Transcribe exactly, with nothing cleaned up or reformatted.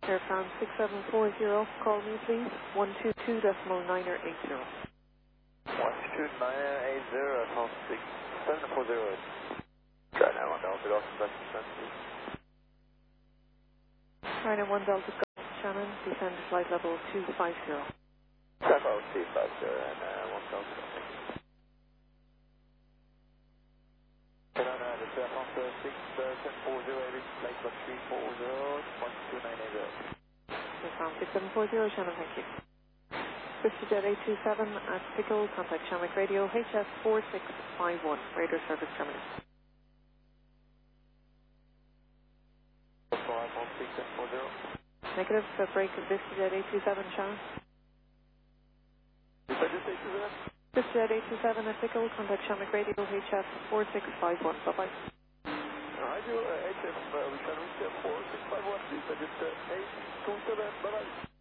Air France six seven four zero, call me please, one two two decimal niner eight zero. one two two niner eight zero, Air France six seven four zero. China one Delta Golf, best descent please. China one Delta Golf, Shannon, descend to flight level two five zero. Tempo two five zero and uh, one Delta Golf. China, this is Air France six seven four zero, reach flight level three four zero, one two nine eight zero. Air France six seven four zero, Shannon, thank you. VistaJet eight two seven at Pickle, contact Shamrock Radio, H F four six five one, radar service terminal. six seven four zero. Negative, uh, break of VistaJet eight two seven, Shannon. VistaJet eight two seven at Pickle, contact Shamrock Radio, H F four six five one, bye-bye. Radio uh, H F, uh, we can reach uh, four six five one, please, uh, just uh, eight two seven, bye-bye.